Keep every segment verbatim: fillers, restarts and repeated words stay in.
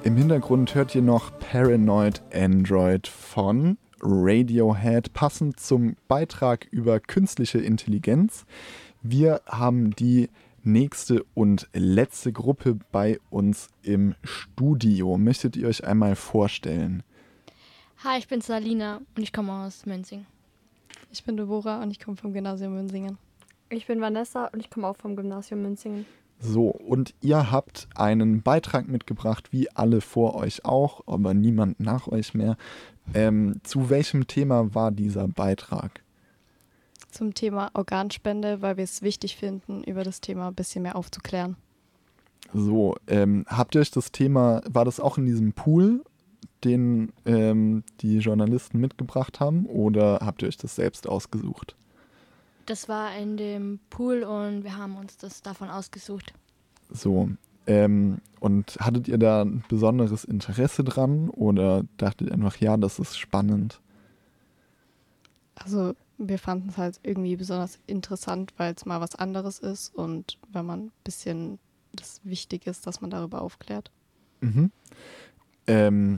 Im Hintergrund hört ihr noch Paranoid Android von Radiohead, passend zum Beitrag über künstliche Intelligenz. Wir haben die nächste und letzte Gruppe bei uns im Studio. Möchtet ihr euch einmal vorstellen? Hi, ich bin Salina und ich komme aus Münzingen. Ich bin Deborah und ich komme vom Gymnasium Münzingen. Ich bin Vanessa und ich komme auch vom Gymnasium Münzingen. So, und ihr habt einen Beitrag mitgebracht, wie alle vor euch auch, aber niemand nach euch mehr. Ähm, zu welchem Thema war dieser Beitrag? Zum Thema Organspende, weil wir es wichtig finden, über das Thema ein bisschen mehr aufzuklären. So, ähm, habt ihr euch das Thema, war das auch in diesem Pool, den ähm, die Journalisten mitgebracht haben, oder habt ihr euch das selbst ausgesucht? Das war in dem Pool und wir haben uns das davon ausgesucht. So, ähm, und hattet ihr da ein besonderes Interesse dran oder dachtet ihr einfach, ja, das ist spannend? Also wir fanden es halt irgendwie besonders interessant, weil es mal was anderes ist und wenn man ein bisschen das wichtig ist, dass man darüber aufklärt. Mhm. Ähm,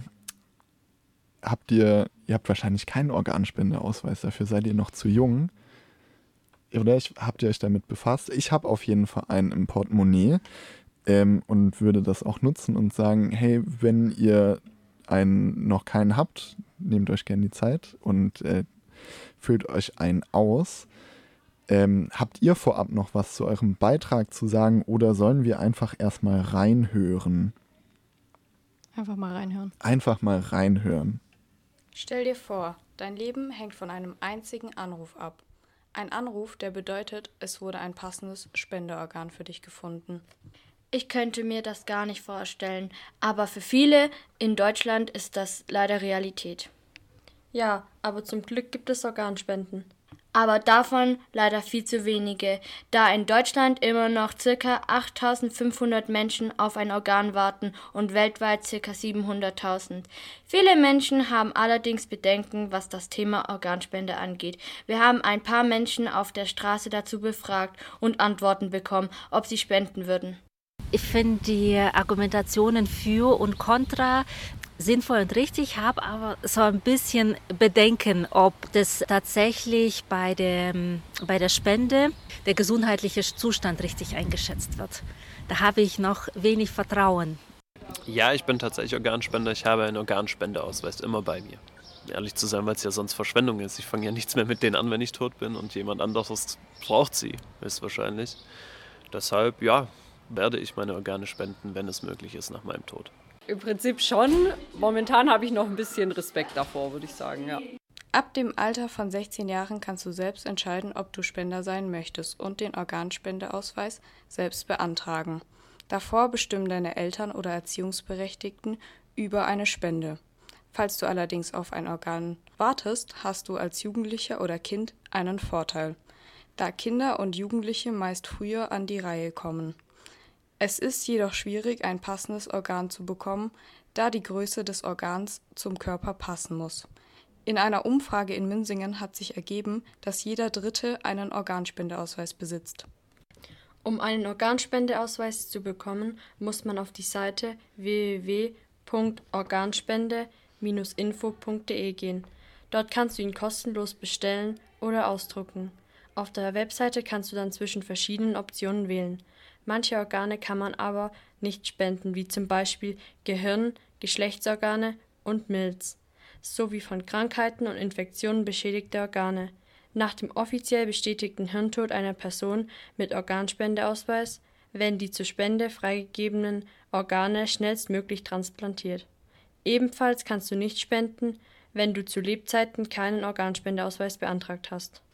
habt ihr, ihr habt wahrscheinlich keinen Organspendeausweis, dafür seid ihr noch zu jung. Oder ich, habt ihr euch damit befasst? Ich habe auf jeden Fall einen im Portemonnaie ähm, und würde das auch nutzen und sagen, hey, wenn ihr einen noch keinen habt, nehmt euch gerne die Zeit und äh, füllt euch einen aus. Ähm, habt ihr vorab noch was zu eurem Beitrag zu sagen oder sollen wir einfach erstmal reinhören? Einfach mal reinhören. Einfach mal reinhören. Stell dir vor, dein Leben hängt von einem einzigen Anruf ab. Ein Anruf, der bedeutet, es wurde ein passendes Spendeorgan für dich gefunden. Ich könnte mir das gar nicht vorstellen, aber für viele in Deutschland ist das leider Realität. Ja, aber zum Glück gibt es Organspenden. Aber davon leider viel zu wenige, da in Deutschland immer noch ca. achttausendfünfhundert Menschen auf ein Organ warten und weltweit ca. siebenhunderttausend. Viele Menschen haben allerdings Bedenken, was das Thema Organspende angeht. Wir haben ein paar Menschen auf der Straße dazu befragt und Antworten bekommen, ob sie spenden würden. Ich finde die Argumentationen für und contra sinnvoll und richtig, habe aber so ein bisschen Bedenken, ob das tatsächlich bei der, bei der Spende der gesundheitliche Zustand richtig eingeschätzt wird. Da habe ich noch wenig Vertrauen. Ja, ich bin tatsächlich Organspender. Ich habe einen Organspendeausweis immer bei mir. Ehrlich zu sein, weil es ja sonst Verschwendung ist. Ich fange ja nichts mehr mit denen an, wenn ich tot bin und jemand anderes braucht sie, höchstwahrscheinlich. Deshalb, ja, werde ich meine Organe spenden, wenn es möglich ist, nach meinem Tod. Im Prinzip schon. Momentan habe ich noch ein bisschen Respekt davor, würde ich sagen, ja. Ab dem Alter von sechzehn Jahren kannst du selbst entscheiden, ob du Spender sein möchtest und den Organspendeausweis selbst beantragen. Davor bestimmen deine Eltern oder Erziehungsberechtigten über eine Spende. Falls du allerdings auf ein Organ wartest, hast du als Jugendlicher oder Kind einen Vorteil, da Kinder und Jugendliche meist früher an die Reihe kommen. Es ist jedoch schwierig, ein passendes Organ zu bekommen, da die Größe des Organs zum Körper passen muss. In einer Umfrage in Münzingen hat sich ergeben, dass jeder Dritte einen Organspendeausweis besitzt. Um einen Organspendeausweis zu bekommen, muss man auf die Seite w w w punkt organspende Bindestrich info punkt de gehen. Dort kannst du ihn kostenlos bestellen oder ausdrucken. Auf der Webseite kannst du dann zwischen verschiedenen Optionen wählen. Manche Organe kann man aber nicht spenden, wie zum Beispiel Gehirn, Geschlechtsorgane und Milz, sowie von Krankheiten und Infektionen beschädigte Organe. Nach dem offiziell bestätigten Hirntod einer Person mit Organspendeausweis werden die zur Spende freigegebenen Organe schnellstmöglich transplantiert. Ebenfalls kannst du nicht spenden, wenn du zu Lebzeiten keinen Organspendeausweis beantragt hast.